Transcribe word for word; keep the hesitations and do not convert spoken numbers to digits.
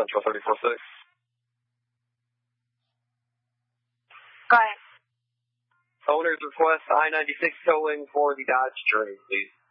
Central thirty-four six. Go ahead. Owners request I ninety-six towing for the Dodge Journey, please.